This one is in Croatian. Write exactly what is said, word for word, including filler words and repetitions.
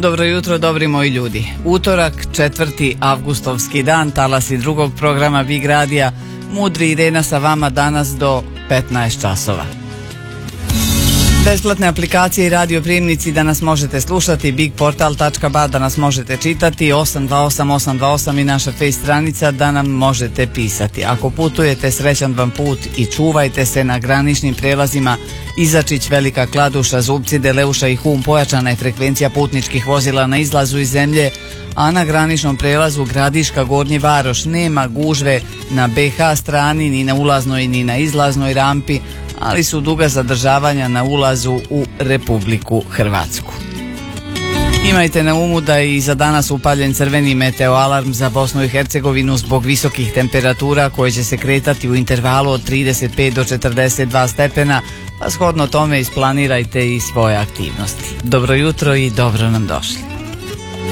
Dobro jutro, dobri moji ljudi. Utorak, četvrti avgustovski dan, talasi drugog programa Big Radija. Mudri Irena sa vama danas do petnaest časova. Besplatne aplikacije i radioprijemnici da nas možete slušati, big portal tačka ba da nas možete čitati, osam dva osam osam dva osam i naša face stranica da nam možete pisati. Ako putujete, srećan vam put i čuvajte se na graničnim prelazima Izačić, Velika Kladuša, Zubci, Deleuša i Hum. Pojačana je frekvencija putničkih vozila na izlazu iz zemlje, a na graničnom prelazu Gradiška, Gornji Varoš nema gužve na be ha strani, ni na ulaznoj ni na izlaznoj rampi, ali su duga zadržavanja na ulazu u Republiku Hrvatsku. Imajte na umu da je i za danas upaljen crveni meteoalarm za Bosnu i Hercegovinu zbog visokih temperatura koje će se kretati u intervalu od trideset pet do četrdeset dva stepena, pa shodno tome isplanirajte i svoje aktivnosti. Dobro jutro i dobro nam došli.